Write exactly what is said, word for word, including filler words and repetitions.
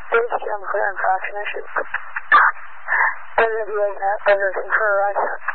Base chemical infraction issue. N W A net, everything for right.